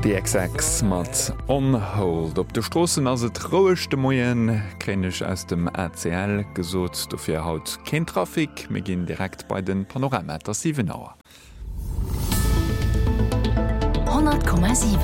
Die XX mat onhold. Op de Strossen as et rouechte Moien krännech aus dem ACL gesot do fir haut kein Trafik, mé ginn direkt bei den Panoramater 7 Auer. 100,7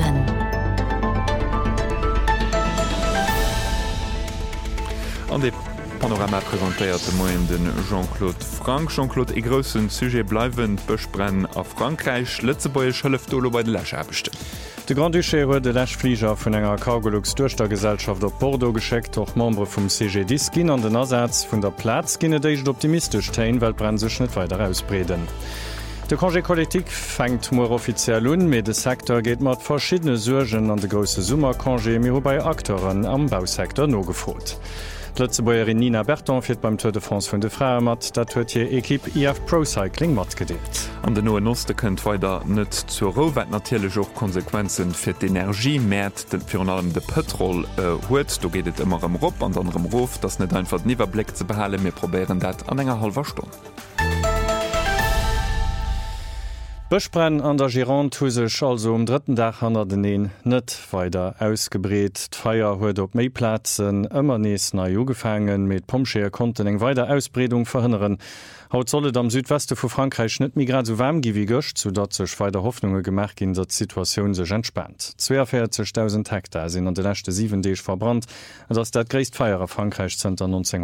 An de Panorama präsentéierte Moien den Jean-Claude Frank. Jean-Claude e grossen Sujet bleiwen besprenn a Frankreich, Lëtzebäier schëlleft dolo bei de Lächer bestimmt. De Grand Duché huet de Lächflieger vun enger Cargolux durch der Gesellschaft op Bordeaux gescheckt, och Membre vum CGD ginn an den Ersatz vun der Platz ginne déicht optimistisch tein, well brenn sech net weiter ausbreden. De Kongépolitik fängt mor offiziell un, méi de Sektor geht mat verschiedene Surgen an de grosse Summerkongé mir bei Akteuren am Bausektor no gefrot. Lëtzebäierin Nina Berton fir beim Tour de France vun de Fraer mat, dat huet hier Ekipp IF Procycling mat gedeelt. An den noe Noste kënnt weiter net zur Rowet natierlech och Konsequenzen fir d'Energiemäert den Fi allem de Petrol huet. Do gehtet immer am Rob an anderem Rof, dats net einfach Niwerblick ze behalen, mir probieren dat an enger halber Stunde. Bëchbrenn an der Gironde hu sech also um 3. Dach an den net weiter ausgebreet. D'Feier huet op méiplatzen ëmmer nees na Jougefangen met Pomscheer konnten eng weiter Ausbreedung verhënneren. Haut sollet am Südweste vu Frankreich net migrad so warm gi wie gëcht, sodat sech weiter Hoffnunge gemerk gin, dat d'Situatioun sech entspannt. 42.000 Hektar sinn an de lächte 7 Deeg verbrannt, ass dat gréist Feier a Frankreich zenter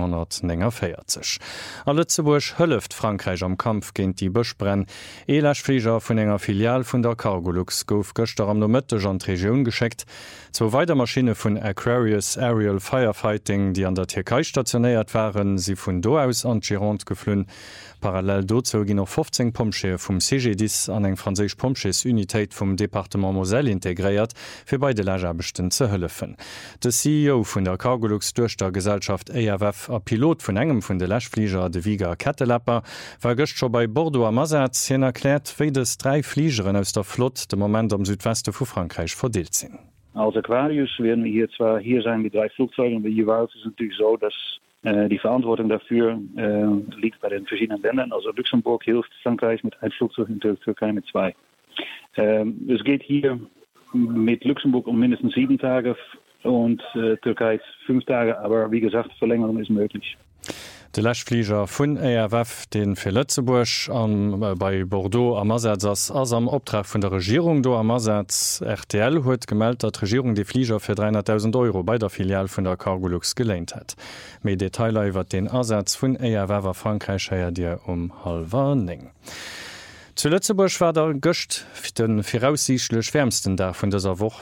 1940. A Lützeburg hëlleft Frankreich am Kampf géint die Bëchbrenn. Elachflieger vun enger Filial vun der Cargolux gouf gëchter am no Mëtteg an d'Regioun gescheckt. Zo weiter Maschine vun Aquarius Aerial Firefighting, die an der Türkei stationéiert waren, si vun do aus an Gironde geflünn. Parallel dozo ginn noch 15 Pomscheer vum CGDis an eng fransésch Pomscheesunitéit vum Departement Moselle integréiert, fir beide Lägerbechten ze hëllefen. De CEO vun der Cargolux durch der Gesellschaft EAWF a Pilot vun engem vun de Lächflieger de Viger Kettelepper war gëcht scho bei Bordeaux am Ersatz hien erkläert, wéi des 3 Fliegeren aus der Flot de Moment am Südweste vu Frankreich verdeelt sinn. Als Aquarius werden wir hier sein mit 3 Flugzeugen, aber jeweils ist es natürlich so, dass die Verantwortung dafür liegt bei den verschiedenen Ländern. Also Luxemburg hilft Frankreich mit 1 Flugzeug und der Türkei mit 2. Es geht hier mit Luxemburg um mindestens 7 Tage und Türkei 5 Tage, aber wie gesagt, Verlängerung ist möglich. De Lächflieger vun EAWF den fir Lëtzeburg bei Bordeaux am Ersatz ass am Optrag vun der Regierung do am Ersatz RTL huet gemeldt, dat Regierung de Flieger fir 300.000 € bei der Filial vun der Cargolux geléint hat. Méi Detailer iwwer den Ersatz vun EAWF a Frankreich heier Dir um 12:30. Zu Lützeburg war der Gëcht den voraussichtlich wärmsten Tag vun dieser Woche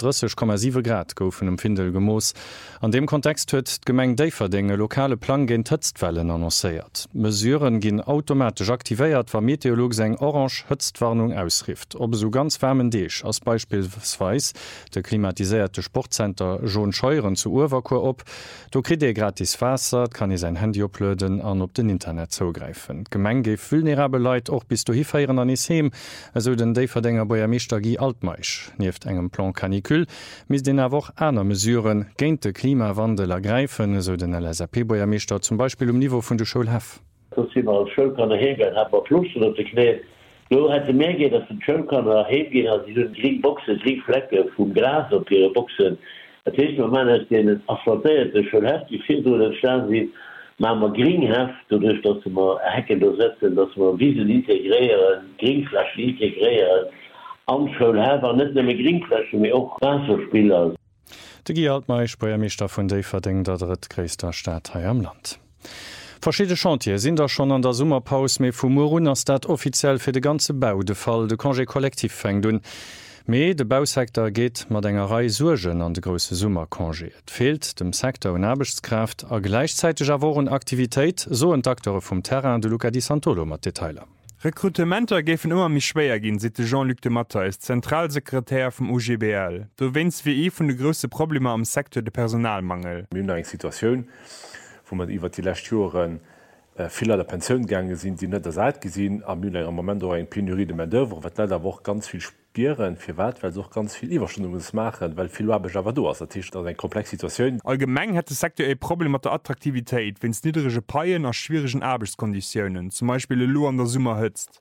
35,7 Grad goufen Findel gemoos. An dem Kontext huet d'Gemeng Déiferdinge lokale Plan géint Hëtztwellen annoncéiert. Mesuren ginn automatisch aktivéiert, war Meteorolog seg Orange Hëtztwarnung ausrift. Ob so ganz wärmen Deeg als beispielsweise de klimatiséierte Sportcenter John Scheuren zu Urwakur op, do krit gratis Wasser, kann i sein Handy oplöden an op den Internet zugreifen. Gemeng geif vulnerable Leiit och bis du hi an Isheem, eso den Déiverdennger beier Meestergie altmeich. Nieft engem Plan Kanikül, mis den awoch aner Mesuren géint de Klimawandel ergreifen, eso den LSAP beier Meester zum Beispiel Niveau vun de Schulhaf. Schulkanner hegel hat Fluchten op de Knee. Lo hat mé geht, dat den Schulkanner hegin as die Greenboxe, Flecke vum Gras op ihre Boxen. Dat is man den asphaltierte Schulhaf, die viel den Stand wie man Greenhaft, dadurch, dass wir Hecken setzen, dass wir Wiesen integrieren, Greenflaschen integrieren, Amtschulhaber, nicht nur Greenflaschen, wie auch Wasserspieler. De Gi Altmeich beier Meester vun Déiferding der drittgréisster Staat hai am Land. Verschiedene Chantier sind da schon an der Summerpaus méi vum Morun ass dat offiziell fir de ganze Bau de Fall de Congé kollektiv fängt un. Mei de Bausektor geht mat enger Rei Surgen an de grosse Summerkongé. Et fehlt dem Sektor un Arbechtskraft a gleichzeitig aworen Aktivitéit, so en Akteure vum Terrain de Luca Di Santolo mat Detailer. Rekrutementer géfen immer mich schwéier ginn, site Jean-Luc de Matter ist Zentralsekretär vum UGBL. Du wennst wie von de grösse Probleme am Sektor de Personalmangel. Eng Situationun, wo man iwwer die Lächtüren vieler der Pensionengänge sind, die net der Seit gesinn am Müller Moment eng Penurie de Main-d'œuvre, wat leider woch ganz viel spieren fir wat, weil auch ganz viel Iwerstundungs machen, weil viel Java do eng komplex Situation. Allgemeng hat Sektor e Problem mat der Attraktivitéit, wenns niedrige Paien nach schwierigen Arbeitskonditionen, zum Beispiel Lo an der Summer hëtzt.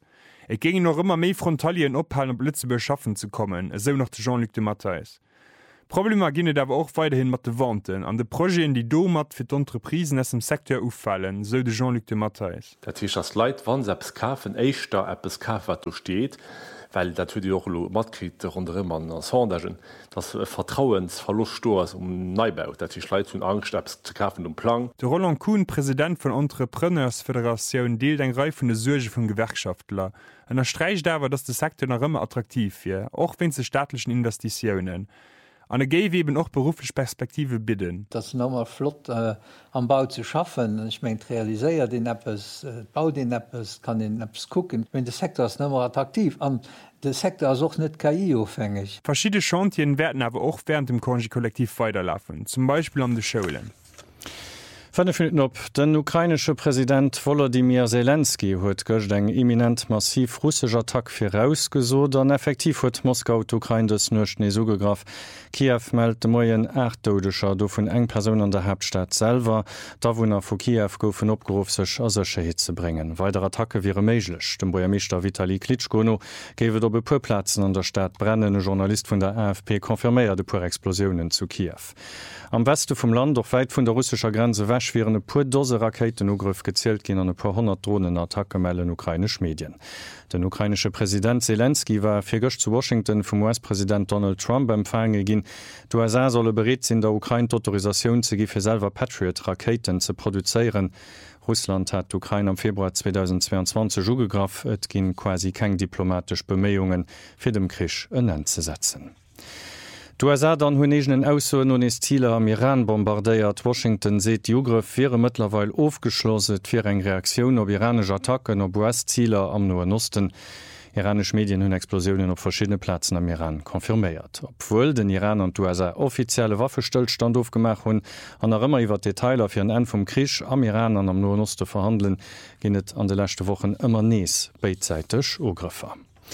Et ging noch immer méi Frontalien ophalen Blitze beschaffen zu kommen, so noch de Jean-Luc de Matthijs. Problem ginnet dawer auch weiterhin mat de Wanten an de Projekten, die do mat fir d'Entreprisen ass dem Sektor auffallen, so de Jean-Luc de Matthijs. Dat as Leiit wann selbst kafen Eichter App es kaf wat du steht, weil dat Di och matkrit runre man an Sondagen, dat Vertrauensverlust sto ass Neubau, dat Leiit hunn Angststeps ze kafen um Plan. De Roland Kuhn, Präsident vun Entrepreneursföderationun Deel eng Reif vun de Surge vun Gewerkschaftler. En er streicht dawer, dats de Sektor nach ëmmer attraktiv fir, och wenn ze staatlichen Investiioen. An Geweben auch berufliche Perspektive bidden. Das nochmal flott am Bau zu schaffen. Ich meine, realisiert den Apps, bau den Apps, kann den Apps gucken. Wenn der Sektor ist nochmal attraktiv. Und der Sektor ist auch nicht KI-aufhängig. Verschiedene Chantien werden aber auch während dem Congé-Kollektiv weiterlaufen. Zum Beispiel an den Schulen. 5 Minuten op den ukrainesche Präsident Volodymyr Zelensky huet gëcht eng imminent massiv russsech Attack fir rausgesot, an effektiv huet Moskau d'Ukraine des nëcht nie sougegraf. Kiew meldt de Moien 8 Todecher do vun eng Perun an der Hauptstadt selver, da Wohner vu Kiew goufen opgerof sech as Secheheet ze bringen. Weider Attacke wiere méiglech. Dem Boermeester Vitali Klitschko gewet op Puplatzen an der Stadt brennen. E Journalist vun der AFP konfirméiert de puer Explosionen zu Kiew. Am Weste vum Land doch weit vun der russischer Grenze wäch wären e puer dose Raketenugriff gezielt ginn an e paar 100 Drohnenattacke mellen ukrainisch Medien. Den ukrainische Präsident Zelensky war fir gëcht zu Washington vum US-Präsident Donald Trump empfange ginn. USA solle bereet sinn der Ukraine d'Autorisaioun ze gi fir selver Patriot-Raketen ze produzéieren. Russland hat d'Ukraine am Februar 2022 ugegraf, et ginn quasi keng diplomatisch Beméiungen fir dem Krich ënnen ze setzen. USA an hunegen Ausoen un Ziele am Iran bombardéiert. Washington seet Jugriff wäre mittlerweile aufgeschlosset fir eng Reaktion op iranische Attacken op US-Zieler am Nahen Osten. Iranisch Medien hunn Explosionen op verschiedene Plätzen am Iran konfirméiert. Obwohl den Iran an USA offizielle Waffestillstand aufgemacht hun, an immer iwwer Detailer fir en vum Krich am Iran an am Nahen Osten verhandeln, ginnet an de letzte Wochen immer nees beidseitig Ugriffer.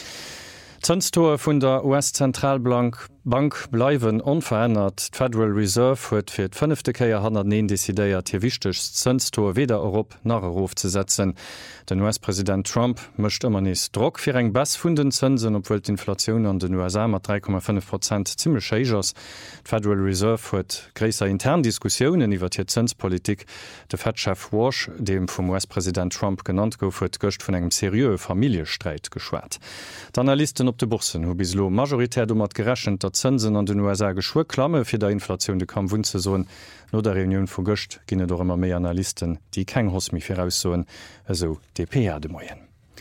Zinstore vun der US-Zentralbank bleiwen unverändert. Federal Reserve huet fir d 5. Keier 109 desideiert hier wichtigch Zinstore weder Europa nach Europa zu setzen. Den US-Präsident Trump mischt immer nies Druck fir eng Bass vun den Zinsen, obwohl d'Inflation an den USA mat 3,5% ziemlich schegers. Federal Reserve huet gräser intern Diskussionen iwwer hier Zinspolitik. De Fed-Chef Walsh, dem vom US-Präsident Trump genannt gouf, huet gëcht vun engem serieux Familiestreit geschwert. D'Analysten op de Bursen hu bislo majoritär mat gerechnet, dat Zinsen an den USA geschwur klamme fir der Inflation de kam vun ze soen. No der Reunion vu Gëcht ginne do immer méi Analysten, die keng Hosmi firaussoen, eso DPA de Moien.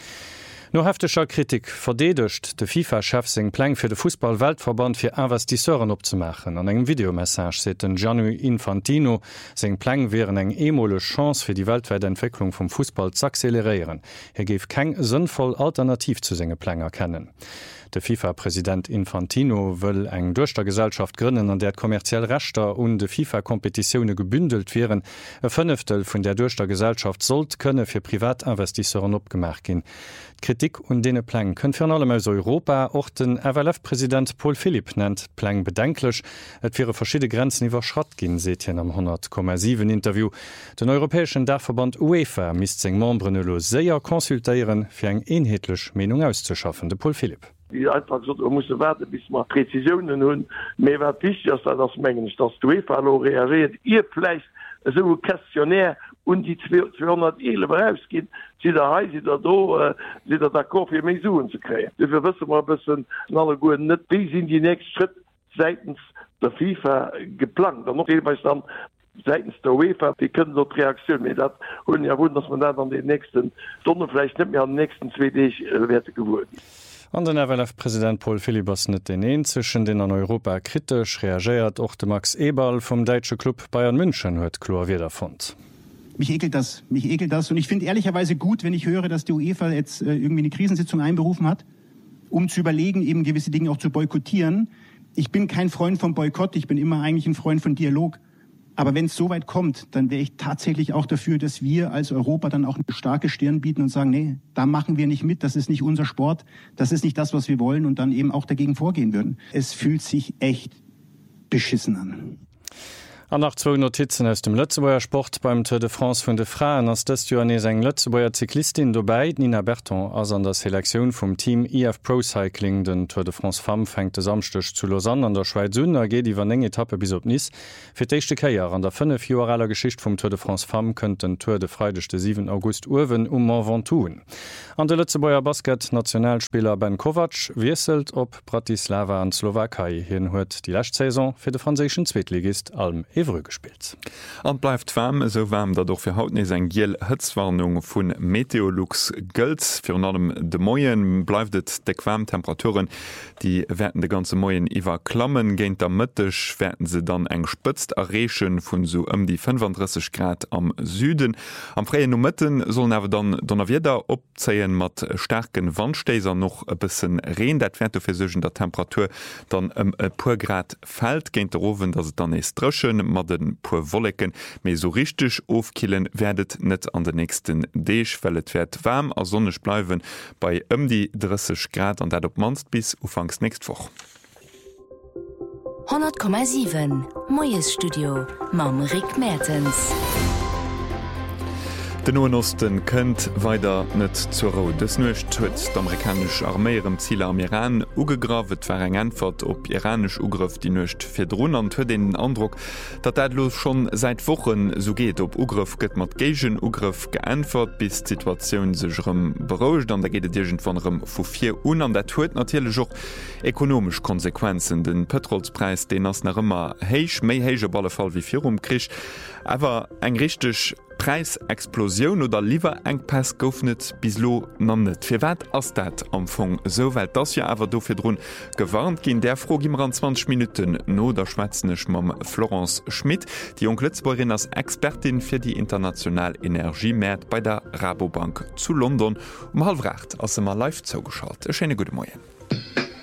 No heftecher Kritik verdedecht de FIFA-Chef seg Pläng fir de Fußball-Weltverband fir Investisseuren opzemachen. An engem Videomessage se den Gianni Infantino seg Pläng wären eng emole Chance fir die weltweite Entwicklung vom Fußball zu accelerieren. Geef keng sinnvoll Alternativ zu senge Pläng erkennen. Der FIFA-Präsident Infantino will eng durchter Gesellschaft gründen, an der kommerziell Rechter und de FIFA-Kompetitionen gebündelt wären. E Fünftel von der durchter Gesellschaft sollt könne für Privatinvestisseuren opgemacht gehen. Kritik und dene Pläng können für allem aus Europa auch den RWF-Präsident Paul Philipp nennt Pläng bedenklich. Et wäre verschiedene Grenzen überschrott gehen, seht ihr am 100,7 Interview. Den europäischen Dachverband UEFA misst seg Membren sehr konsultieren, für eng einheitlich Meinung auszuschaffen. De Paul Philipp. Die einfach gesagt, muss warten bis man Präzisionen hun mé wat wichtig das mengen dass du reagiert ihr vielleicht so questionär und die 211 rausgehen sie da sie d'accord für Mesuren zu kreen. Wir wissen mal bisschen alle guten net wie sind die nächsten Schritt seitens der FIFA geplant dann noch jeweils dann seitens der UEFA, die können dort Reaktionen dat und ja wundern, dass man dann an den nächsten Stunden vielleicht nicht mehr an den nächsten 2 Werte geworden. An den RWF-Präsident Paul Philipp ass net den Eenzeschen, den an Europa kritisch reagiert, och de Max Eberl vom Deutsche Club Bayern München huet klar wieder fand. Mich ekelt das. Und ich finde ehrlicherweise gut, wenn ich höre, dass die UEFA jetzt irgendwie eine Krisensitzung einberufen hat, um zu überlegen, eben gewisse Dinge auch zu boykottieren. Ich bin kein Freund vom Boykott, ich bin immer eigentlich ein Freund von Dialog. Aber wenn es so weit kommt, dann wäre ich tatsächlich auch dafür, dass wir als Europa dann auch eine starke Stirn bieten und sagen, nee, da machen wir nicht mit, das ist nicht unser Sport, das ist nicht das, was wir wollen und dann eben auch dagegen vorgehen würden. Es fühlt sich echt beschissen an. An nach 2 Notizen aus dem Lëtzebauer Sport beim Tour de France vun de Fraen ass dës Joer eng Lëtzebauer Zyklistin dobäit Nina Berton ass an der Selektion vum Team EF Pro Cycling den Tour de France Fam fängt de samstech zu Lausanne an der Schweiz Sünner geht iwwer eng Etappe bis op Nice. Fir d'échte Käier an der 5 Joeller Geschicht vum Tour de France Fam kënnt den Tour de Freidechte 7. August Uwen Mont Ventoux. An de Lëtzebauer Basket-Nationalspieler Ben Kovac wieselt op Bratislava an Slowakei hin huet die Lächtsaison fir de franzéschen Zweetligist Alm Evreux gespielt. An bleibt warm so warm, dat doch fir haut ne eng giel Hëtzwarnung vun Meteolux gëlt. Fir allem de Moien bleiftet de Quamtemperaturen, die werden de ganze Moien iwwer klammen géint der Mëttech werden se dann eng spëtzt errechen vun so die 35 Grad am Süden. Am freien Numëtten sollen awer dann donner wieder opzeien mat starken Wandsteiser noch e bisssen reen, dat fir sechen der Temperatur dann pu Grad fällt géint derowen, dat se dann es drschen mat den puer Wollecken méi so richtig ofkillen werdet net an den nächsten Deeg fellet werd warm a sonnech bleiwen bei die 30 Grad an dat op manst bis ufangs nächst woch. 100,7 Moes Studio Mam Rick Mertens. Den Osten kënnt weiter net zur Ro. Des nucht huet d'amerikasch Armeeem Ziele am Iran ugegravet war eng Antwort op iranisch Ugriff die nucht fir Drun an huet den Andruck, dat dat los schon seit Wochen so geht op Ugriff gëtt mat Gegen Ugriff geantwort bis Situationun sechrem berocht, an der geht Digent vanrem vu 4 an der huet natürlich joch ekonomisch Konsequenzen. Den Petrolspreis den ass nach ëmmer héich méi héiger balle Fall wie virum krich, awer eng richtig Preisexplosion oder liewer engpass goufnet bislo nannet. Fir wat ass dat amfong sowel dats ja awer dofir Drun gewarnt ginn der froh gimmer an 20 Minuten no der schwätzenech mam Florence Schmidt, die Onkletsbauerin als Expertin fir die international Energiemäert bei der Rabobank zu London 7:30 ass immer live zougeschaut. E schöne gute Morgen.